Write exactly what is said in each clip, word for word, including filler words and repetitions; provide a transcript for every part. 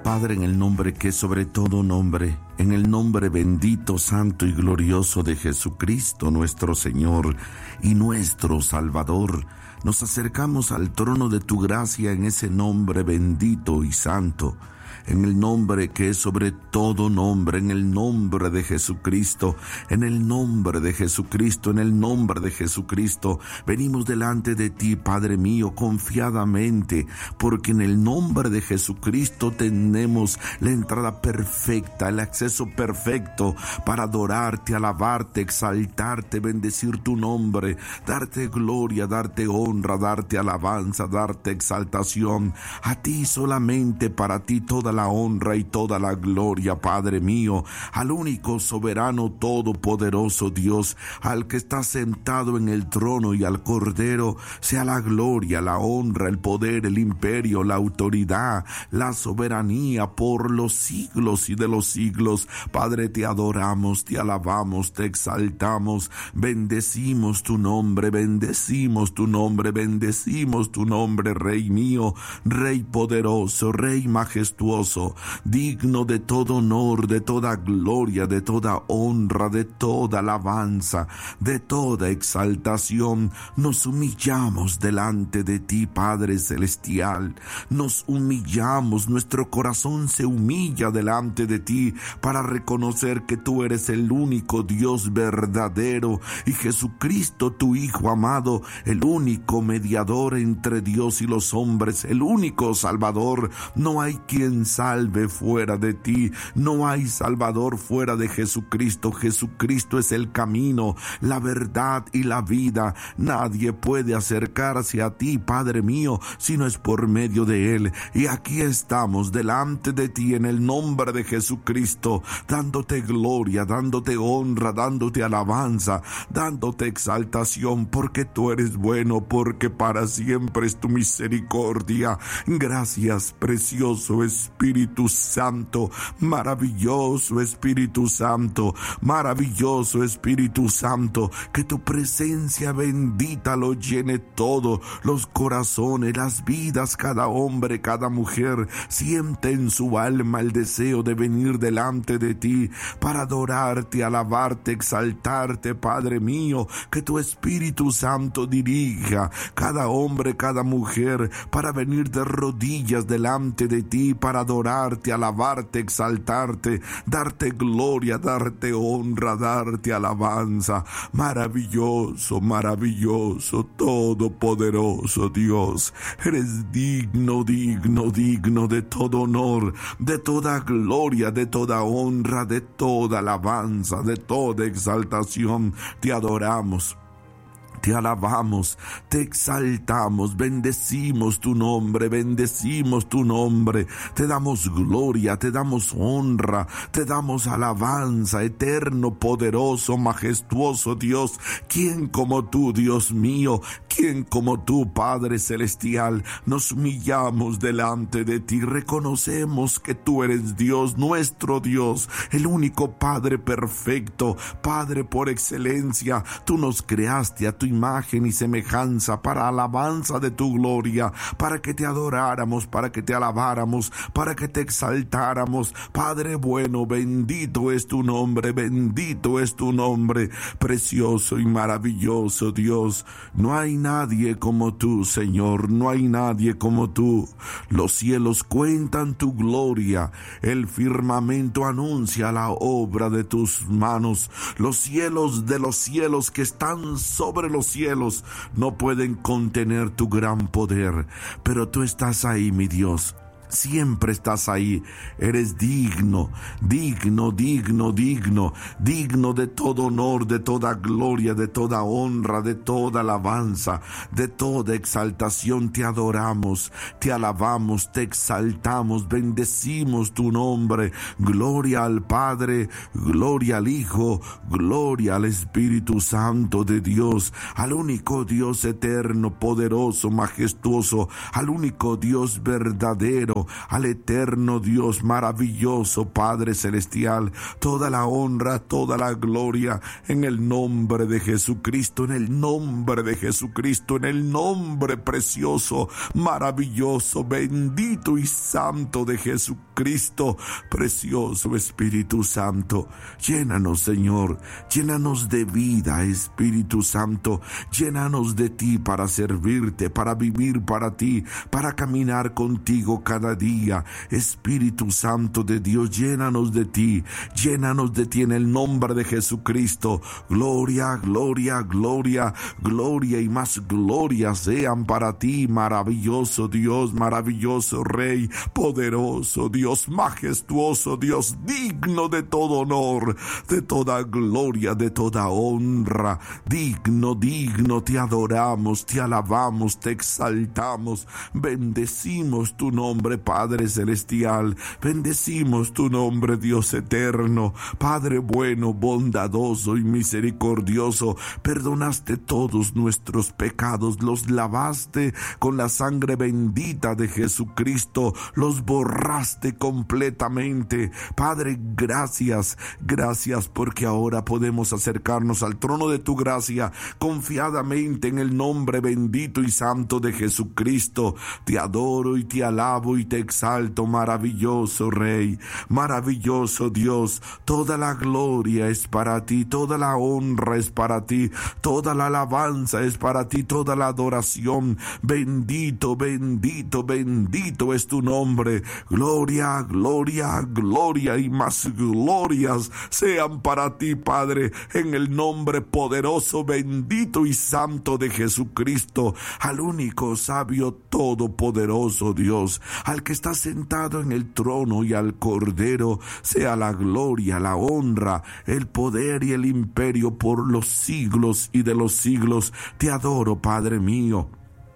Padre, en el nombre que es sobre todo nombre, en el nombre bendito, santo y glorioso de Jesucristo, nuestro Señor y nuestro Salvador, nos acercamos al trono de tu gracia en ese nombre bendito y santo, en el nombre que es sobre todo nombre, en el nombre de Jesucristo, en el nombre de Jesucristo, en el nombre de Jesucristo. Venimos delante de ti, Padre mío, confiadamente, porque en el nombre de Jesucristo tenemos la entrada perfecta, el acceso perfecto para adorarte, alabarte, exaltarte, bendecir tu nombre, darte gloria, darte honra, darte alabanza, darte exaltación. A ti solamente, para ti toda la honra y toda la gloria, Padre mío, al único soberano todopoderoso Dios, al que está sentado en el trono, y al Cordero sea la gloria, la honra, el poder, el imperio, la autoridad, la soberanía por los siglos y de los siglos. Padre, te adoramos, te alabamos, te exaltamos, bendecimos tu nombre, bendecimos tu nombre, bendecimos tu nombre, Rey mío, Rey poderoso, Rey majestuoso, digno de todo honor, de toda gloria, de toda honra, de toda alabanza, de toda exaltación. Nos humillamos delante de ti, Padre celestial. Nos humillamos, nuestro corazón se humilla delante de ti para reconocer que tú eres el único Dios verdadero y Jesucristo, tu Hijo amado, el único mediador entre Dios y los hombres, el único Salvador. No hay quien salve fuera de ti, no hay Salvador fuera de Jesucristo. Jesucristo es el camino, la verdad y la vida. Nadie puede acercarse a ti, Padre mío, si no es por medio de Él. Y aquí estamos delante de ti en el nombre de Jesucristo, dándote gloria, dándote honra, dándote alabanza, dándote exaltación, porque tú eres bueno, porque para siempre es tu misericordia. Gracias, precioso Espíritu Santo, maravilloso Espíritu Santo, maravilloso Espíritu Santo, que tu presencia bendita lo llene todo, los corazones, las vidas, cada hombre, cada mujer, siente en su alma el deseo de venir delante de ti para adorarte, alabarte, exaltarte, Padre mío. Que tu Espíritu Santo dirija cada hombre, cada mujer, para venir de rodillas delante de ti, para adorarte, alabarte, exaltarte, darte gloria, darte honra, darte alabanza. Maravilloso, maravilloso, todopoderoso Dios, eres digno, digno, digno de todo honor, de toda gloria, de toda honra, de toda alabanza, de toda exaltación. Te adoramos, te alabamos, te exaltamos, bendecimos tu nombre, bendecimos tu nombre, te damos gloria, te damos honra, te damos alabanza, eterno, poderoso, majestuoso Dios. ¿Quién como tú, Dios mío? ¿Quién como tú, Padre celestial? Nos humillamos delante de ti, reconocemos que tú eres Dios, nuestro Dios, el único Padre perfecto, Padre por excelencia. Tú nos creaste a tu imagen y semejanza, para alabanza de tu gloria, para que te adoráramos, para que te alabáramos, para que te exaltáramos. Padre bueno, bendito es tu nombre, bendito es tu nombre, precioso y maravilloso Dios. No hay nadie como tú, Señor, no hay nadie como tú. Los cielos cuentan tu gloria, el firmamento anuncia la obra de tus manos. Los cielos de los cielos que están sobre los cielos no pueden contener tu gran poder, pero tú estás ahí, mi Dios. Siempre estás ahí, eres digno, digno, digno, digno, digno de todo honor, de toda gloria, de toda honra, de toda alabanza, de toda exaltación. Te adoramos, te alabamos, te exaltamos, bendecimos tu nombre. Gloria al Padre, gloria al Hijo, gloria al Espíritu Santo de Dios, al único Dios eterno, poderoso, majestuoso, al único Dios verdadero, bueno, al eterno Dios maravilloso, Padre celestial, toda la honra, toda la gloria, en el nombre de Jesucristo, en el nombre de Jesucristo, en el nombre precioso, maravilloso, bendito y santo de Jesucristo. Precioso Espíritu Santo, llénanos, Señor, llénanos de vida, Espíritu Santo, llénanos de ti para servirte, para vivir para ti, para caminar contigo cada día. Espíritu Santo de Dios, llénanos de ti, llénanos de ti en el nombre de Jesucristo. Gloria, gloria, gloria, gloria y más gloria sean para ti, maravilloso Dios, maravilloso Rey, poderoso Dios, majestuoso Dios, digno de todo honor, de toda gloria, de toda honra, digno, digno, te adoramos, te alabamos, te exaltamos, bendecimos tu nombre, Padre celestial, bendecimos tu nombre, Dios eterno, Padre bueno, bondadoso y misericordioso. Perdonaste todos nuestros pecados, los lavaste con la sangre bendita de Jesucristo, los borraste completamente. Padre, gracias, gracias porque ahora podemos acercarnos al trono de tu gracia confiadamente en el nombre bendito y santo de Jesucristo. Te adoro y te alabo y te exalto, maravilloso Rey, maravilloso Dios. Toda la gloria es para ti, toda la honra es para ti, toda la alabanza es para ti, toda la adoración. Bendito, bendito, bendito es tu nombre. Gloria, gloria, gloria y más glorias sean para ti, Padre, en el nombre poderoso, bendito y santo de Jesucristo, al único sabio todopoderoso Dios, al que está sentado en el trono, y al Cordero sea la gloria, la honra, el poder y el imperio por los siglos y de los siglos. Te adoro, Padre mío.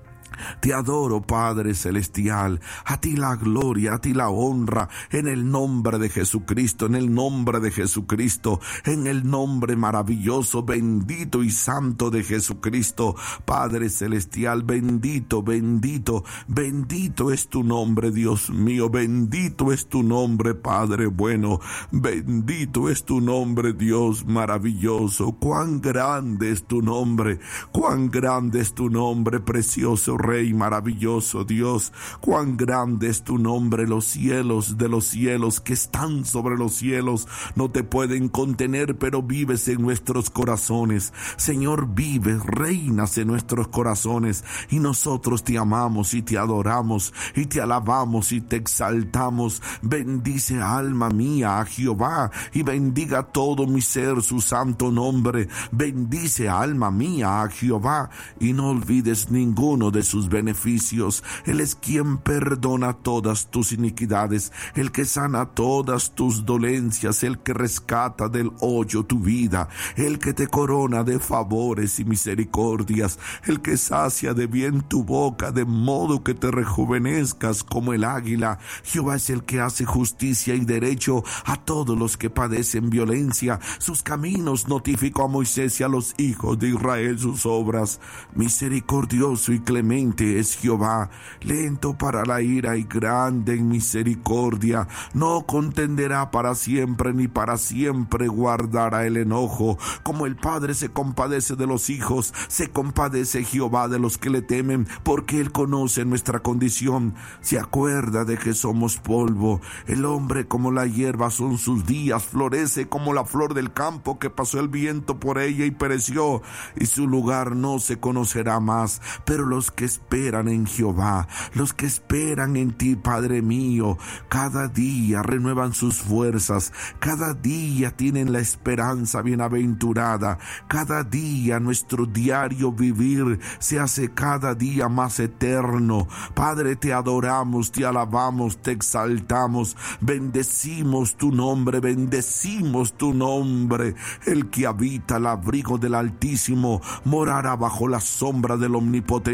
Te adoro, Padre celestial, a ti la gloria, a ti la honra, en el nombre de Jesucristo, en el nombre de Jesucristo, en el nombre maravilloso, bendito y santo de Jesucristo. Padre celestial, bendito, bendito, bendito es tu nombre, Dios mío, bendito es tu nombre, Padre bueno, bendito es tu nombre, Dios maravilloso. Cuán grande es tu nombre, cuán grande es tu nombre, precioso Rey, maravilloso Dios, cuán grande es tu nombre. Los cielos de los cielos que están sobre los cielos no te pueden contener, pero vives en nuestros corazones. Señor, vives, reinas en nuestros corazones, y nosotros te amamos y te adoramos y te alabamos y te exaltamos. Bendice, alma mía, a Jehová, y bendiga todo mi ser su santo nombre. Bendice, alma mía, a Jehová, y no olvides ninguno de sus beneficios. Él es quien perdona todas tus iniquidades, el que sana todas tus dolencias, el que rescata del hoyo tu vida, el que te corona de favores y misericordias, el que sacia de bien tu boca, de modo que te rejuvenezcas como el águila. Jehová es el que hace justicia y derecho a todos los que padecen violencia. Sus caminos notificó a Moisés y a los hijos de Israel sus obras. Misericordioso y clemente es Jehová, lento para la ira y grande en misericordia. No contenderá para siempre, ni para siempre guardará el enojo. Como el Padre se compadece de los hijos, se compadece Jehová de los que le temen, porque Él conoce nuestra condición. Se acuerda de que somos polvo. El hombre como la hierba son sus días, florece como la flor del campo que pasó el viento por ella y pereció, y su lugar no se conocerá más. Pero los que esperan en Jehová, los que esperan en ti, Padre mío, cada día renuevan sus fuerzas, cada día tienen la esperanza bienaventurada, cada día nuestro diario vivir se hace cada día más eterno. Padre, te adoramos, te alabamos, te exaltamos, bendecimos tu nombre, bendecimos tu nombre. El que habita al abrigo del Altísimo morará bajo la sombra del Omnipotente.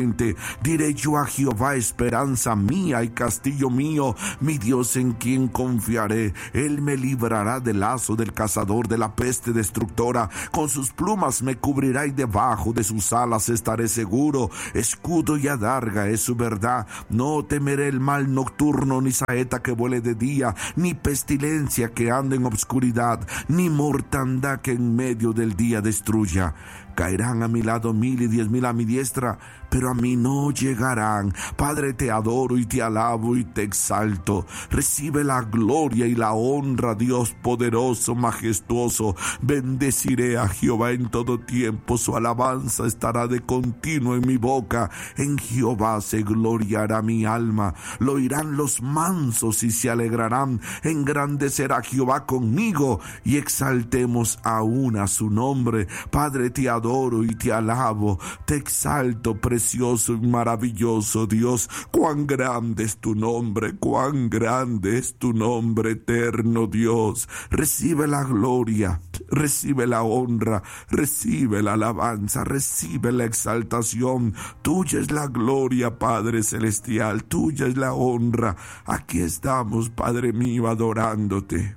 Diré yo a Jehová, esperanza mía y castillo mío, mi Dios en quien confiaré. Él me librará del lazo del cazador, de la peste destructora. Con sus plumas me cubrirá y debajo de sus alas estaré seguro. Escudo y adarga es su verdad. No temeré el mal nocturno, ni saeta que vuele de día, ni pestilencia que ande en obscuridad, ni mortandad que en medio del día destruya. Caerán a mi lado mil y diez mil a mi diestra, pero a mí no llegarán. Padre, te adoro y te alabo y te exalto. Recibe la gloria y la honra, Dios poderoso, majestuoso. Bendeciré a Jehová en todo tiempo, su alabanza estará de continuo en mi boca. En Jehová se gloriará mi alma. Lo oirán los mansos y se alegrarán. Engrandecerá Jehová conmigo y exaltemos aún a su nombre. Padre, te adoro y te alabo, te exalto, precioso y maravilloso Dios. Cuán grande es tu nombre, cuán grande es tu nombre, eterno Dios. Recibe la gloria, recibe la honra, recibe la alabanza, recibe la exaltación. Tuya es la gloria, Padre celestial, tuya es la honra. Aquí estamos, Padre mío, adorándote,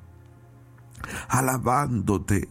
alabándote,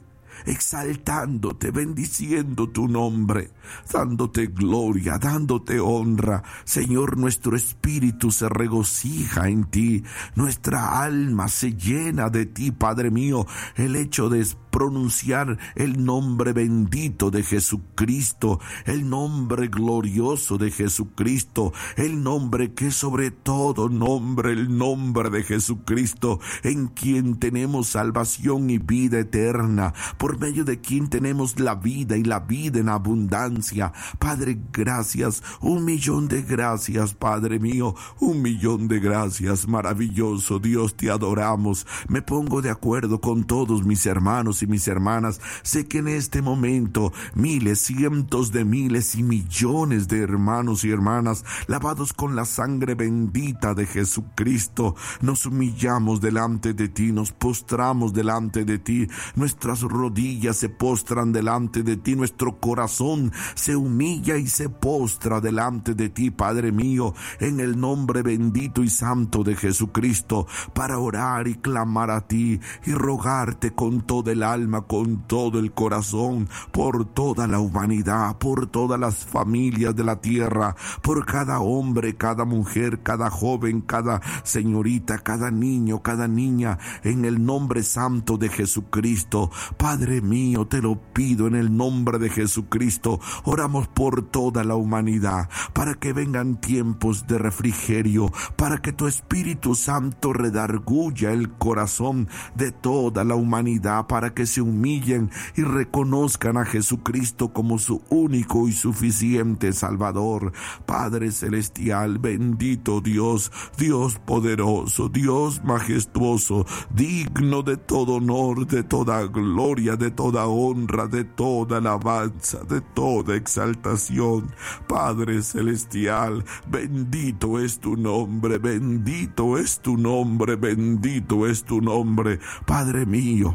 exaltándote, bendiciendo tu nombre, dándote gloria, dándote honra. Señor, nuestro espíritu se regocija en ti, nuestra alma se llena de ti, Padre mío. El hecho de pronunciar el nombre bendito de Jesucristo, el nombre glorioso de Jesucristo, el nombre que sobre todo nombre, el nombre de Jesucristo, en quien tenemos salvación y vida eterna, por medio de quien tenemos la vida y la vida en abundancia. Padre, gracias, un millón de gracias, Padre mío, un millón de gracias, maravilloso Dios, te adoramos. Me pongo de acuerdo con todos mis hermanos y mis hermanas. Sé que en este momento miles, cientos de miles y millones de hermanos y hermanas, lavados con la sangre bendita de Jesucristo, nos humillamos delante de ti, nos postramos delante de ti, nuestras rodillas se postran delante de ti, nuestro corazón se humilla y se postra delante de ti, Padre mío, en el nombre bendito y santo de Jesucristo, para orar y clamar a ti y rogarte con todo el alma, con todo el corazón, por toda la humanidad, por todas las familias de la tierra, por cada hombre, cada mujer, cada joven, cada señorita, cada niño, cada niña, en el nombre santo de Jesucristo. Padre mío, te lo pido en el nombre de Jesucristo. Oramos por toda la humanidad, para que vengan tiempos de refrigerio, para que tu Espíritu Santo redarguya el corazón de toda la humanidad, para que se humillen y reconozcan a Jesucristo como su único y suficiente Salvador. Padre celestial, bendito Dios, Dios poderoso, Dios majestuoso, digno de todo honor, de toda gloria, de toda honra, de toda alabanza, de toda exaltación. Padre celestial, bendito es tu nombre, bendito es tu nombre, bendito es tu nombre, Padre mío.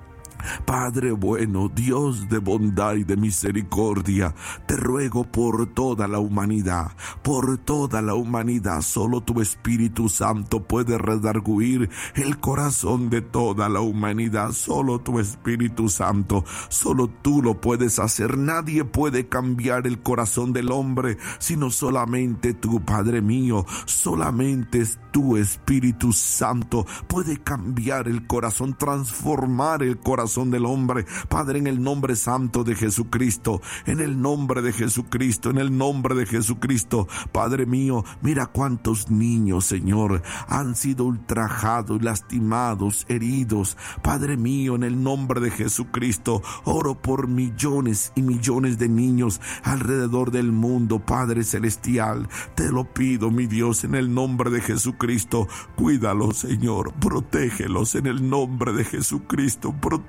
Padre bueno, Dios de bondad y de misericordia, te ruego por toda la humanidad, por toda la humanidad. Solo tu Espíritu Santo puede redarguir el corazón de toda la humanidad. Solo tu Espíritu Santo, solo tú lo puedes hacer. Nadie puede cambiar el corazón del hombre, sino solamente tú, Padre mío. Solamente tu Espíritu Santo puede cambiar el corazón, transformar el corazón del hombre. Padre, en el nombre santo de Jesucristo, en el nombre de Jesucristo, en el nombre de Jesucristo, Padre mío, mira cuántos niños, Señor, han sido ultrajados, lastimados, heridos. Padre mío, en el nombre de Jesucristo, oro por millones y millones de niños alrededor del mundo. Padre celestial, te lo pido, mi Dios, en el nombre de Jesucristo, cuídalos, Señor, protégelos en el nombre de Jesucristo, protégelos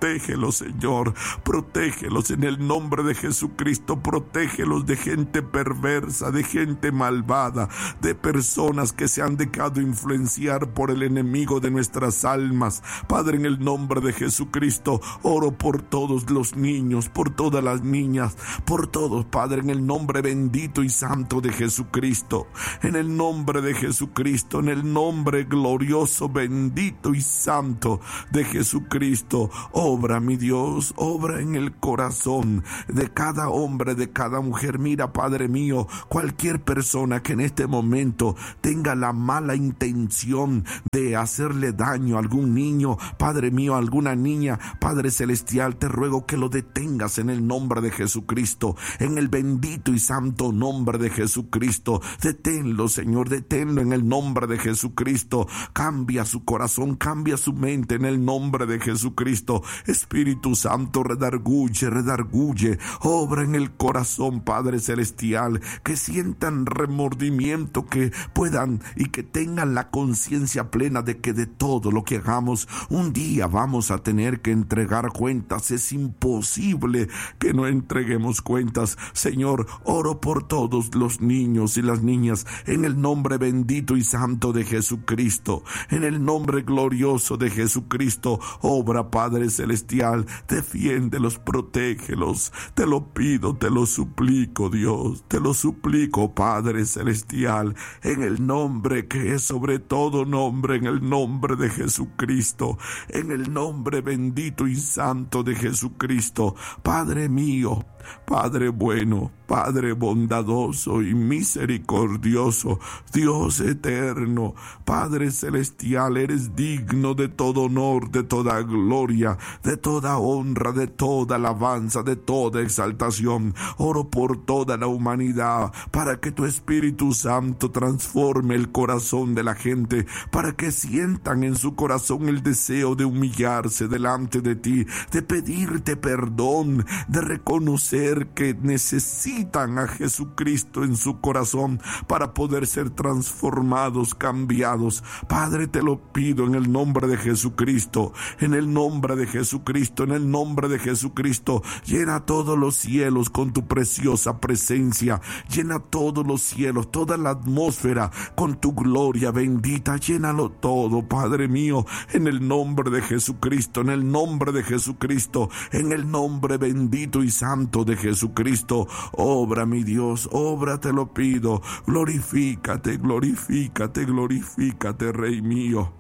protégelos, Señor, protégelos en el nombre de Jesucristo, protégelos de gente perversa, de gente malvada, de personas que se han dejado influenciar por el enemigo de nuestras almas. Padre, en el nombre de Jesucristo, oro por todos los niños, por todas las niñas, por todos, Padre, en el nombre bendito y santo de Jesucristo, en el nombre de Jesucristo, en el nombre glorioso, bendito y santo de Jesucristo. Obra, mi Dios, obra en el corazón de cada hombre, de cada mujer. Mira, Padre mío, cualquier persona que en este momento tenga la mala intención de hacerle daño a algún niño, Padre mío, a alguna niña, Padre celestial, te ruego que lo detengas en el nombre de Jesucristo, en el bendito y santo nombre de Jesucristo. Deténlo, Señor, deténlo en el nombre de Jesucristo. Cambia su corazón, cambia su mente en el nombre de Jesucristo. Espíritu Santo, redarguye, redarguye, obra en el corazón, Padre celestial, que sientan remordimiento, que puedan y que tengan la conciencia plena de que de todo lo que hagamos un día vamos a tener que entregar cuentas. Es imposible que no entreguemos cuentas. Señor, oro por todos los niños y las niñas en el nombre bendito y santo de Jesucristo, en el nombre glorioso de Jesucristo. Obra, Padre celestial, defiéndelos, protégelos. Te lo pido, te lo suplico, Dios, te lo suplico, Padre celestial, en el nombre que es sobre todo nombre, en el nombre de Jesucristo, en el nombre bendito y santo de Jesucristo. Padre mío, Padre bueno, Padre bondadoso y misericordioso, Dios eterno, Padre celestial, eres digno de todo honor, de toda gloria, de toda honra, de toda alabanza, de toda exaltación. Oro por toda la humanidad, para que tu Espíritu Santo transforme el corazón de la gente, para que sientan en su corazón el deseo de humillarse delante de ti, de pedirte perdón, de reconocer que necesitan a Jesucristo en su corazón para poder ser transformados, cambiados. Padre, te lo pido en el nombre de Jesucristo, en el nombre de Jesucristo, en el nombre de Jesucristo. Llena todos los cielos con tu preciosa presencia, llena todos los cielos, toda la atmósfera con tu gloria bendita. Llénalo todo, Padre mío, en el nombre de Jesucristo, en el nombre de Jesucristo, en el nombre bendito y santo de Jesucristo. Obra, mi Dios, obra, te lo pido. Glorifícate, glorifícate, glorifícate, Rey mío.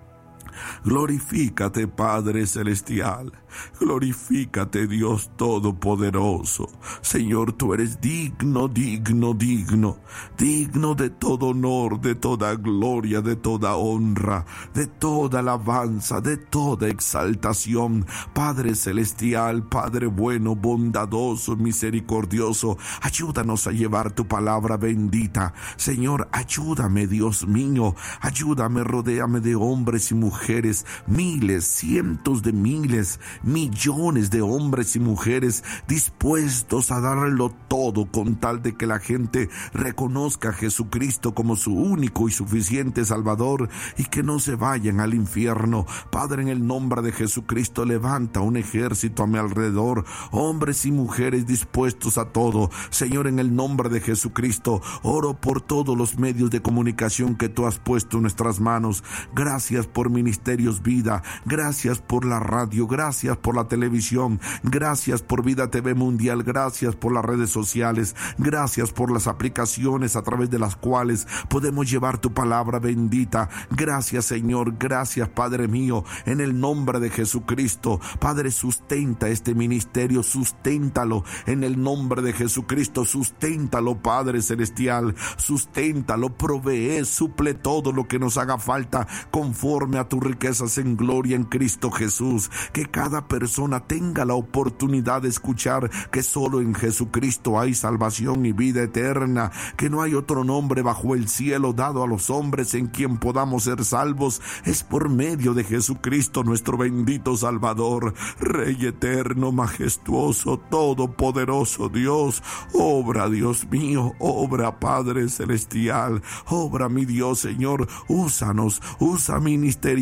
Glorifícate, Padre celestial. Glorifícate, Dios todopoderoso. Señor, tú eres digno, digno, digno, digno de todo honor, de toda gloria, de toda honra, de toda alabanza, de toda exaltación. Padre celestial, Padre bueno, bondadoso, misericordioso, ayúdanos a llevar tu palabra bendita. Señor, ayúdame, Dios mío, ayúdame, rodéame de hombres y mujeres, miles, cientos de miles, millones de hombres y mujeres dispuestos a darlo todo con tal de que la gente reconozca a Jesucristo como su único y suficiente Salvador y que no se vayan al infierno. Padre, en el nombre de Jesucristo, levanta un ejército a mi alrededor, hombres y mujeres dispuestos a todo. Señor, en el nombre de Jesucristo, oro por todos los medios de comunicación que tú has puesto en nuestras manos. Gracias por Ministerios Vida, gracias por la radio, gracias por la televisión, gracias por Vida T V Mundial, gracias por las redes sociales, gracias por las aplicaciones a través de las cuales podemos llevar tu palabra bendita. Gracias, Señor, gracias, Padre mío, en el nombre de Jesucristo. Padre, sustenta este ministerio, susténtalo en el nombre de Jesucristo, susténtalo, Padre celestial, susténtalo, provee, suple todo lo que nos haga falta conforme a tus riquezas en gloria en Cristo Jesús. Que cada persona tenga la oportunidad de escuchar que solo en Jesucristo hay salvación y vida eterna, que no hay otro nombre bajo el cielo dado a los hombres en quien podamos ser salvos. Es por medio de Jesucristo, nuestro bendito Salvador. Rey eterno, majestuoso, todopoderoso Dios, obra, Dios mío, obra, Padre celestial, obra, mi Dios. Señor, úsanos, usa Ministerio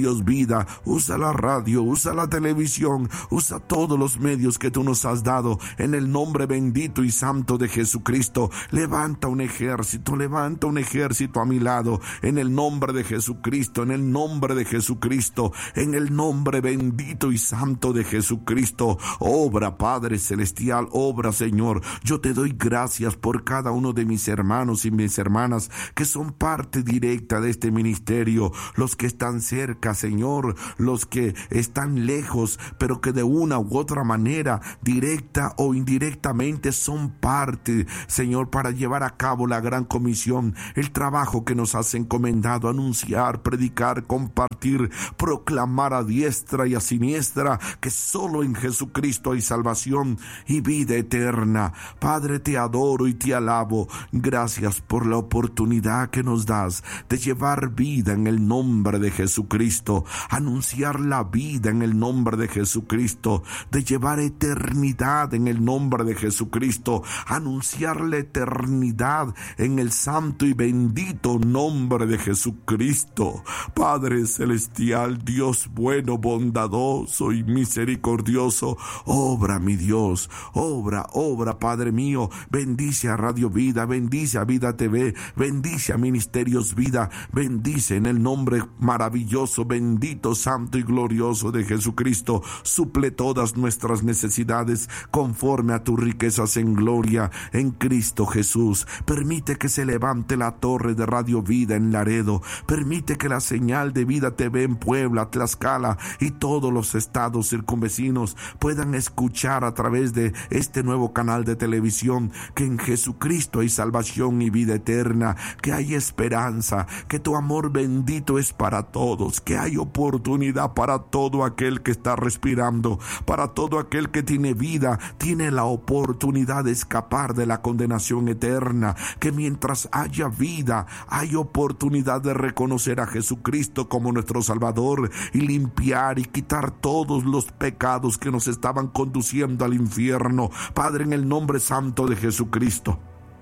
Ministerios Vida, usa la radio, usa la televisión, usa todos los medios que tú nos has dado. En el nombre bendito y santo de Jesucristo, levanta un ejército, levanta un ejército a mi lado. En el nombre de Jesucristo, en el nombre de Jesucristo, en el nombre bendito y santo de Jesucristo. Obra, Padre Celestial, obra, Señor. Yo te doy gracias por cada uno de mis hermanos y mis hermanas que son parte directa de este ministerio, los que están cerca, Señor, los que están lejos, pero que de una u otra manera, directa o indirectamente, son parte, Señor, para llevar a cabo la gran comisión, el trabajo que nos has encomendado: anunciar, predicar, compartir, proclamar a diestra y a siniestra que solo en Jesucristo hay salvación y vida eterna. Padre, te adoro y te alabo. Gracias por la oportunidad que nos das de llevar vida en el nombre de Jesucristo, anunciar la vida en el nombre de Jesucristo, de llevar eternidad en el nombre de Jesucristo, anunciar la eternidad en el santo y bendito nombre de Jesucristo. Padre Celestial, Dios bueno, bondadoso y misericordioso, obra, mi Dios, obra, obra, Padre mío. Bendice a Radio Vida, bendice a Vida T V, bendice a Ministerios Vida, bendice en el nombre maravilloso, bendito, santo y glorioso de Jesucristo. Suple todas nuestras necesidades conforme a tus riquezas en gloria en Cristo Jesús. Permite que se levante la torre de Radio Vida en Laredo. Permite que la señal de Vida T V en Puebla, Tlaxcala y todos los estados circunvecinos puedan escuchar a través de este nuevo canal de televisión que en Jesucristo hay salvación y vida eterna, que hay esperanza, que tu amor bendito es para todos, que hay oportunidad para todo aquel que está respirando, para todo aquel que tiene vida, tiene la oportunidad de escapar de la condenación eterna, que mientras haya vida, hay oportunidad de reconocer a Jesucristo como nuestro Salvador y limpiar y quitar todos los pecados que nos estaban conduciendo al infierno. Padre, en el nombre santo de Jesucristo,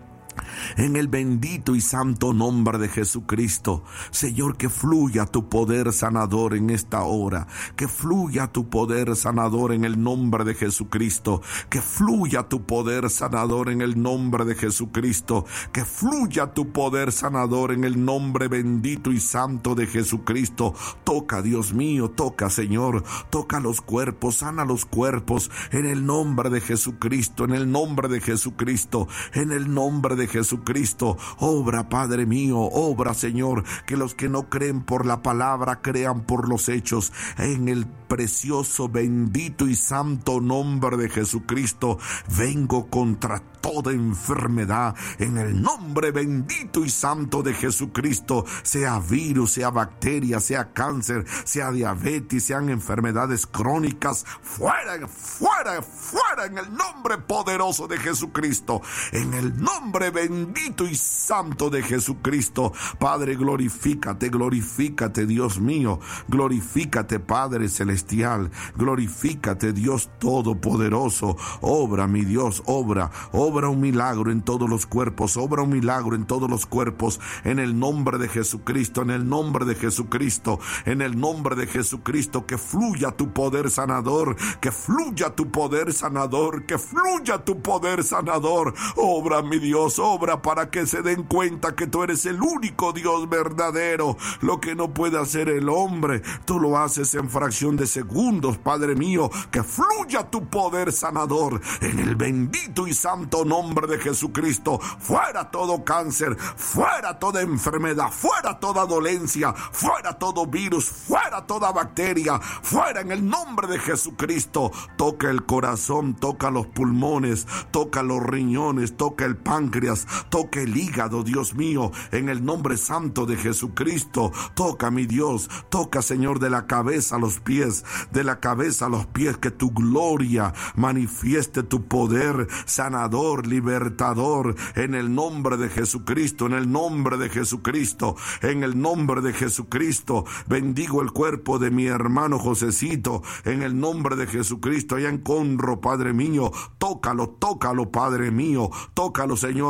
en el bendito y santo nombre de Jesucristo, Señor, que fluya tu poder sanador en esta hora, que fluya tu poder sanador en el nombre de Jesucristo, que fluya tu poder sanador en el nombre de Jesucristo, que fluya tu poder sanador en el nombre bendito y santo de Jesucristo. Toca, Dios mío, toca, Señor, toca los cuerpos, sana los cuerpos en el nombre de Jesucristo, en el nombre de Jesucristo, en el nombre de Jesucristo. Obra, Padre mío, obra, Señor, que los que no creen por la palabra crean por los hechos. En el precioso, bendito y santo nombre de Jesucristo, vengo contra toda enfermedad en el nombre bendito y santo de Jesucristo, sea virus, sea bacteria, sea cáncer, sea diabetes, sean enfermedades crónicas, fuera, fuera, fuera en el nombre poderoso de Jesucristo, en el nombre bendito y santo de Jesucristo. Padre, glorifícate, glorifícate, Dios mío, glorifícate, Padre Celestial, glorifícate, Dios Todopoderoso. Obra, mi Dios, obra, obra un milagro en todos los cuerpos, obra un milagro en todos los cuerpos, en el nombre de Jesucristo, en el nombre de Jesucristo, en el nombre de Jesucristo, que fluya tu poder sanador, que fluya tu poder sanador, que fluya tu poder sanador. Obra, mi Dios, obra para que se den cuenta que tú eres el único Dios verdadero. Lo que no puede hacer el hombre, tú lo haces en fracción de segundos, Padre mío. Que fluya tu poder sanador en el bendito y santo nombre de Jesucristo. Fuera todo cáncer, fuera toda enfermedad, fuera toda dolencia, fuera todo virus, fuera toda bacteria, fuera en el nombre de Jesucristo. Toca el corazón, toca los pulmones, toca los riñones, toca el páncreas, toca el hígado, Dios mío, en el nombre santo de Jesucristo. Toca, mi Dios, toca, Señor, de la cabeza a los pies, de la cabeza a los pies, que tu gloria manifieste tu poder sanador, libertador, en el nombre de Jesucristo, en el nombre de Jesucristo, en el nombre de Jesucristo. Bendigo el cuerpo de mi hermano Josecito, en el nombre de Jesucristo, allá en Conro, Padre mío. Tócalo, tócalo, Padre mío, tócalo, Señor.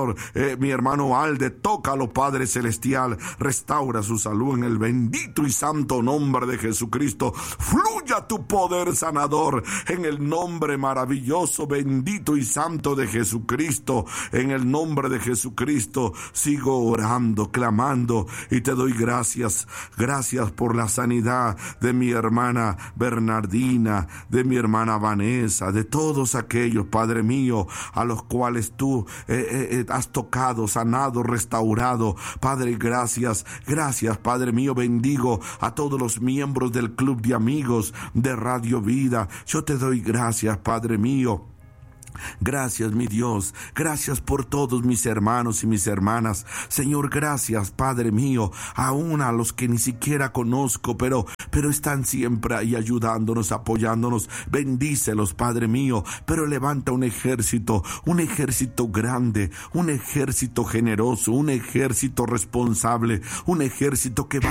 Señor, eh, mi hermano Alde, tócalo, Padre Celestial, restaura su salud en el bendito y santo nombre de Jesucristo. Fluya tu poder sanador en el nombre maravilloso, bendito y santo de Jesucristo. En el nombre de Jesucristo sigo orando, clamando, y te doy gracias, gracias por la sanidad de mi hermana Bernardina, de mi hermana Vanessa, de todos aquellos, Padre mío, a los cuales tú eh, eh, has tocado, sanado, restaurado. Padre, gracias, gracias, Padre mío. Bendigo a todos los miembros del Club de Amigos de Radio Vida. Yo te doy gracias, Padre mío. Gracias, mi Dios, gracias por todos mis hermanos y mis hermanas. Señor, gracias, Padre mío, aún a los que ni siquiera conozco, pero, pero están siempre ahí ayudándonos, apoyándonos. Bendícelos, Padre mío, pero levanta un ejército, un ejército grande, un ejército generoso, un ejército responsable, un ejército que va